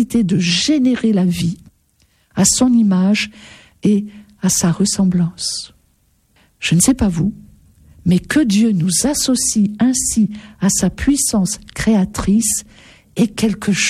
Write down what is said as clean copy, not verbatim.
capacité de générer la vie à son image et à sa ressemblance. Je ne sais pas vous, mais que Dieu nous associe ainsi à sa puissance créatrice est quelque